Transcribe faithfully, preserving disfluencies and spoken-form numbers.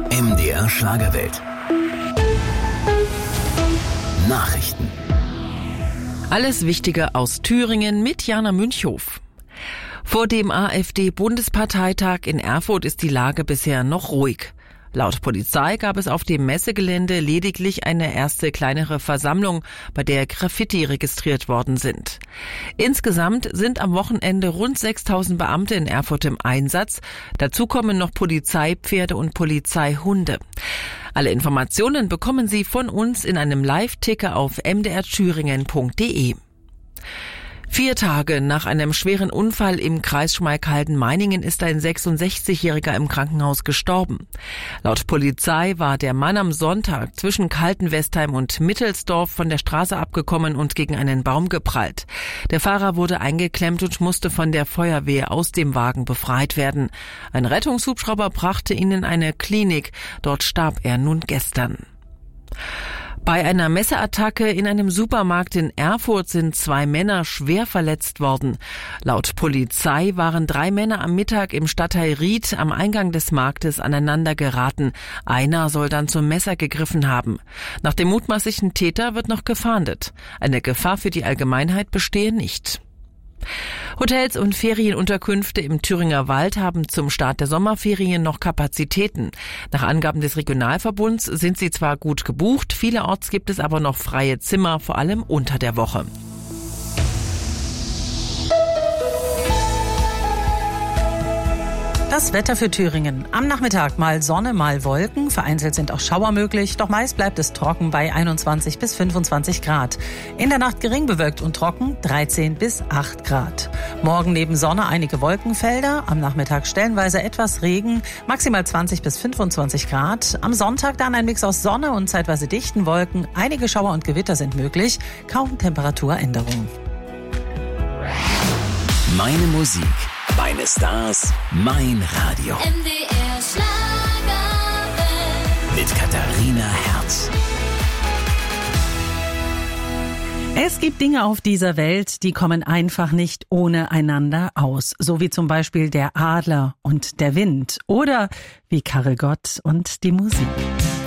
M D R Schlagerwelt. Nachrichten. Alles Wichtige aus Thüringen mit Jana Münchhof. Vor dem AfD-Bundesparteitag in Erfurt ist die Lage bisher noch ruhig. Laut Polizei gab es auf dem Messegelände lediglich eine erste kleinere Versammlung, bei der Graffiti registriert worden sind. Insgesamt sind am Wochenende rund sechstausend Beamte in Erfurt im Einsatz. Dazu kommen noch Polizeipferde und Polizeihunde. Alle Informationen bekommen Sie von uns in einem Live-Ticker auf m d r thüringen punkt d e. Vier Tage nach einem schweren Unfall im Kreis Schmalkalden-Meiningen ist ein sechsundsechzigjähriger im Krankenhaus gestorben. Laut Polizei war der Mann am Sonntag zwischen Kaltenwestheim und Mittelsdorf von der Straße abgekommen und gegen einen Baum geprallt. Der Fahrer wurde eingeklemmt und musste von der Feuerwehr aus dem Wagen befreit werden. Ein Rettungshubschrauber brachte ihn in eine Klinik. Dort starb er nun gestern. Bei einer Messerattacke in einem Supermarkt in Erfurt sind zwei Männer schwer verletzt worden. Laut Polizei waren drei Männer am Mittag im Stadtteil Ried am Eingang des Marktes aneinander geraten. Einer soll dann zum Messer gegriffen haben. Nach dem mutmaßlichen Täter wird noch gefahndet. Eine Gefahr für die Allgemeinheit bestehe nicht. Hotels und Ferienunterkünfte im Thüringer Wald haben zum Start der Sommerferien noch Kapazitäten. Nach Angaben des Regionalverbunds sind sie zwar gut gebucht, vielerorts gibt es aber noch freie Zimmer, vor allem unter der Woche. Das Wetter für Thüringen. Am Nachmittag mal Sonne, mal Wolken. Vereinzelt sind auch Schauer möglich, doch meist bleibt es trocken bei einundzwanzig bis fünfundzwanzig Grad. In der Nacht gering bewölkt und trocken, dreizehn bis acht Grad. Morgen neben Sonne einige Wolkenfelder, am Nachmittag stellenweise etwas Regen, maximal zwanzig bis fünfundzwanzig Grad. Am Sonntag dann ein Mix aus Sonne und zeitweise dichten Wolken. Einige Schauer und Gewitter sind möglich, kaum Temperaturänderung. Meine Musik, meine Stars, mein Radio. M D R Schlagerwelt. Mit Katharina Herz. Es gibt Dinge auf dieser Welt, die kommen einfach nicht ohne einander aus. So wie zum Beispiel der Adler und der Wind. Oder wie Karel Gott und die Musik.